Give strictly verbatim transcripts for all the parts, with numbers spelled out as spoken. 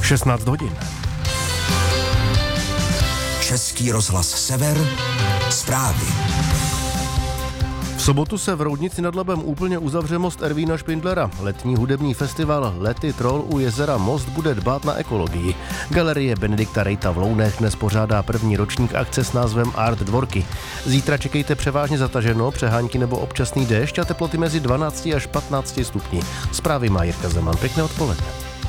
šestnáct hodin. Český rozhlas Sever, zprávy. V sobotu se v Roudnici nad Labem úplně uzavře most Ervína Špindlera. Letní hudební festival Lety Troll u jezera Most bude dbát na ekologii. Galerie Benedikta Rejta v Lounech dnes pořádá první ročník akce s názvem Art Dvorky. Zítra čekejte převážně zataženo, přehánky nebo občasný déšť a teploty mezi dvanácti až patnácti stupni. Zprávy má Jirka Zeman. Pěkné odpoledne.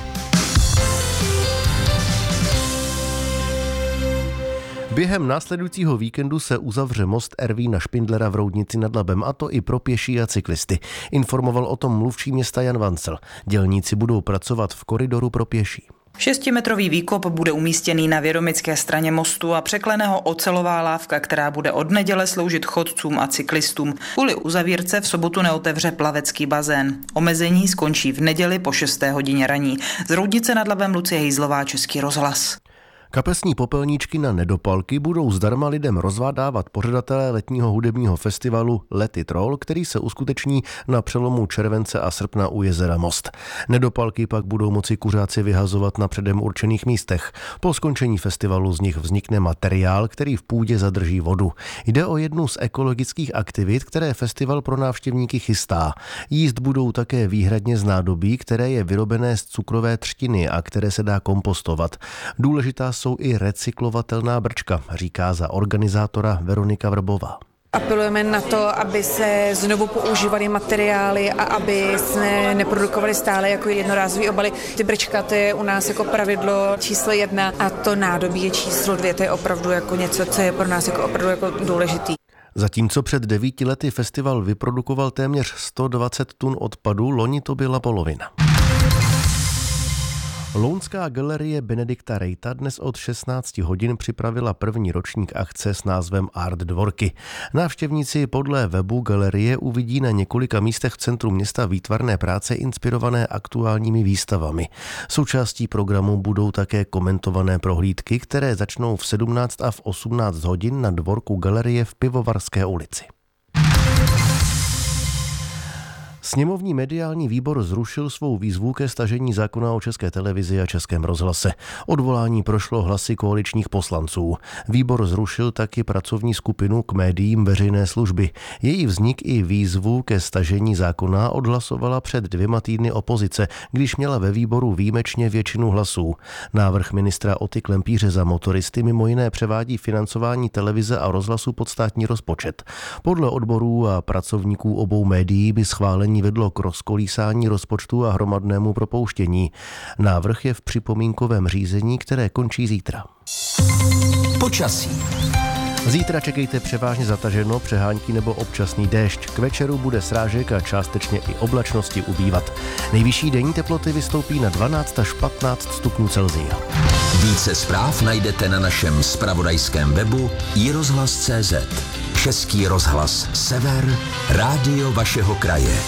Během následujícího víkendu se uzavře most Ervína Špindlera v Roudnici nad Labem, a to i pro pěší a cyklisty. Informoval o tom mluvčí města Jan Vancel. Dělníci budou pracovat v koridoru pro pěší. Šestimetrový výkop bude umístěný na věromické straně mostu a překleného ocelová lávka, která bude od neděle sloužit chodcům a cyklistům. Kvůli uzavírce v sobotu neotevře plavecký bazén. Omezení skončí v neděli po šesté hodině raní. Z Roudnice nad Labem Lucie Hejzlová, Český rozhlas. Kapesní popelníčky na nedopalky budou zdarma lidem rozvádávat pořadatelé letního hudebního festivalu Lety Troll, který se uskuteční na přelomu července a srpna u jezera Most. Nedopalky pak budou moci kuřáci vyhazovat na předem určených místech. Po skončení festivalu z nich vznikne materiál, který v půdě zadrží vodu. Jde o jednu z ekologických aktivit, které festival pro návštěvníky chystá. Jíst budou také výhradně z nádobí, které je vyrobené z cukrové třtiny a které se dá kompostovat. Důležitá jsou i recyklovatelná brčka, říká za organizátora Veronika Vrbová. Apelujeme na to, aby se znovu používaly materiály a aby se neprodukovaly stále jako jednorázový obaly. Ty brčka, to je u nás jako pravidlo číslo jedna a to nádobí je číslo dvě, to je opravdu jako něco, co je pro nás jako opravdu jako důležitý. Zatímco před devíti lety festival vyprodukoval téměř sto dvacet tun odpadu, loni to byla polovina. Lounská galerie Benedikta Rejta dnes od šestnácti hodin připravila první ročník akce s názvem Art Dvorky. Návštěvníci podle webu galerie uvidí na několika místech v centru města výtvarné práce inspirované aktuálními výstavami. Součástí programu budou také komentované prohlídky, které začnou v sedmnáct a v osmnáct hodin na dvorku galerie v Pivovarské ulici. Sněmovní mediální výbor zrušil svou výzvu ke stažení zákona o České televizi a Českém rozhlase. Odvolání prošlo hlasy koaličních poslanců. Výbor zrušil taky pracovní skupinu k médiím veřejné služby. Její vznik i výzvu ke stažení zákona odhlasovala před dvěma týdny opozice, když měla ve výboru výjimečně většinu hlasů. Návrh ministra Oty Klempíře za motoristy mimo jiné převádí financování televize a rozhlasu pod státní rozpočet. Podle odborů a pracovníků obou médií by schválení vedlo k rozkolísání rozpočtu a hromadnému propouštění. Návrh je v připomínkovém řízení, které končí zítra. Počasí. Zítra čekejte převážně zataženo, přehánky nebo občasný déšť. K večeru bude srážek a částečně i oblačnosti ubývat. Nejvyšší denní teploty vystoupí na dvanáct až patnáct stupňů Celsia. Více zpráv najdete na našem zpravodajském webu i rozhlas tečka cé zet. Český rozhlas Sever, rádio vašeho kraje.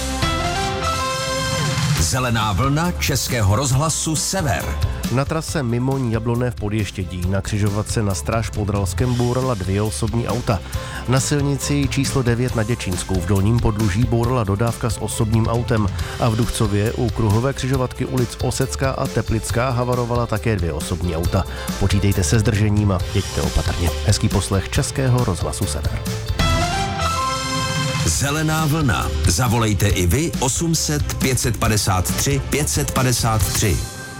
Zelená vlna Českého rozhlasu Sever. Na trase Mimoň Jabloné v Podještědí na křižovatce na Stráž pod Ralskem bourala dvě osobní auta. Na silnici číslo devět na Děčínskou v Dolním Podluží bourala dodávka s osobním autem a v Duchcově u kruhové křižovatky ulic Osecká a Teplická havarovala také dvě osobní auta. Počítejte se zdržením a jeďte opatrně. Hezký poslech Českého rozhlasu Sever. Zelená vlna. Zavolejte i vy osm set pět set padesát tři pět set padesát tři.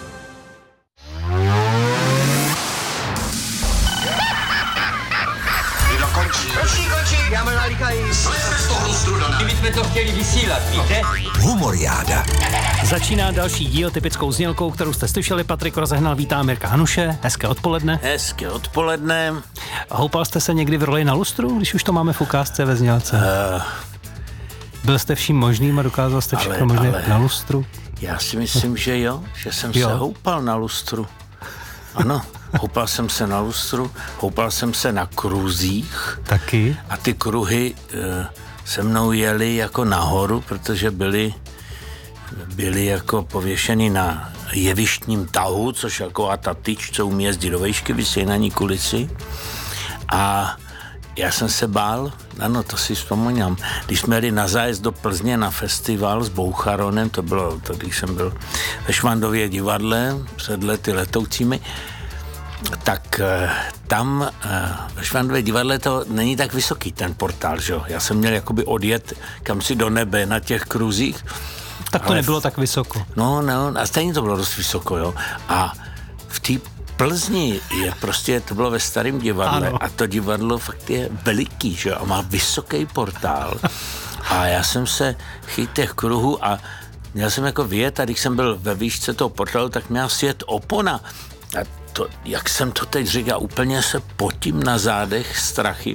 My jsme to chtěli vysílat, víte? Humoriáda. Začíná další díl typickou znělkou, kterou jste slyšeli. Patrik Rozehnal vítá Mirka Hanuše. Hezké odpoledne. Hezké odpoledne. Houpal jste se někdy v roli na lustru, když už to máme v ukázce ve znělce? Uh, Byl jste vším možným a dokázal jste všechno možné na lustru? Já si myslím, že jo, že jsem jo. se houpal na lustru. Ano, houpal jsem se na lustru, houpal jsem se na kruzích. Taky? A ty kruhy uh, se mnou jeli jako nahoru, protože byly, byly jako pověšeny na jevištním tahu, což jako a ta tyč, co umí jezdit do vejšky, vysí na ní kulici. A já jsem se bál, ano, to si vzpomínám. Když jsme jeli na zájezd do Plzně na festival s Boucharonem, to bylo, to, když jsem byl ve Švandově divadle před lety letoucími, tak eh, tam eh, ve Švandově divadle to není tak vysoký ten portál, že jo. Já jsem měl jakoby odjet kam si do nebe na těch kruzích. Tak to nebylo v... tak vysoko. No, no, a stejně to bylo dost vysoko, jo. A v té Plzni je prostě, to bylo ve Starém divadle, ano. A to divadlo fakt je veliký, že jo, a má vysoký portál. A já jsem se chytil těch kruhů a měl jsem jako vyjet, a když jsem byl ve výšce toho portálu, tak měl sjet opona. A to, jak jsem to teď říkal, úplně se potím na zádech strachy.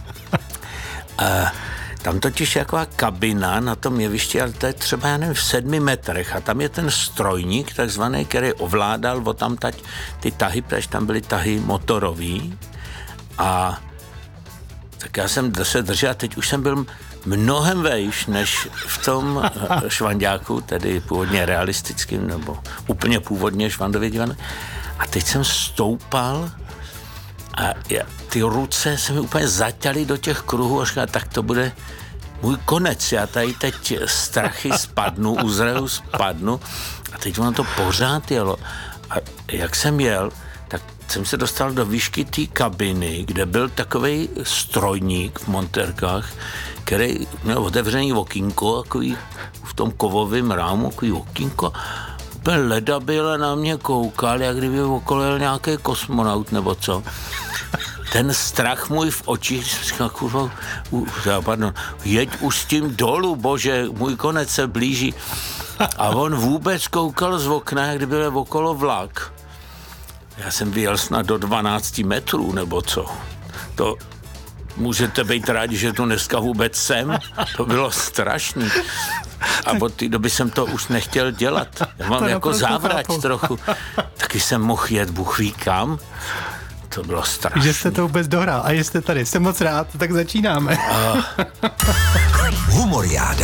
A tam totiž je taková kabina na tom jevišti, ale to je třeba, já nevím, v sedmi metrech a tam je ten strojník takzvaný, který ovládal o tamtať ty tahy, protože tam byly tahy motorový a tak já jsem se držel a teď už jsem byl mnohem vejš než v tom Švanďáku, tedy původně realistickým nebo úplně původně Švandově divadle. A teď jsem stoupal a já, ty ruce se mi úplně zaťaly do těch kruhů a říkala, tak to bude můj konec. Já tady teď strachy spadnu, uzreju spadnu a teď ono to pořád jelo. A jak jsem jel, tak jsem se dostal do výšky té kabiny, kde byl takovej strojník v montérkách, který měl otevřený okýnko, takový v tom kovovém rámu, takový okýnko. Úplně ledabyle na mě koukal, jak kdyby okolo jel nějaký kosmonaut nebo co. Ten strach můj v očích, říkal, kurva, pardon, jeď už s tím dolů, bože, můj konec se blíží. A on vůbec koukal z okna, jak kdyby byl okolo vlak. Já jsem vyjel snad do dvanácti metrů, nebo co. To můžete být rádi, že tu dneska vůbec jsem. To bylo strašný. A od té doby jsem to už nechtěl dělat. Já mám to jako závrať trochu. Taky jsem mohl jet, Bůh ví kam. To bylo strašný. Že jste to vůbec dohrál a jste tady. Jsem moc rád, tak začínáme. Humoriáda.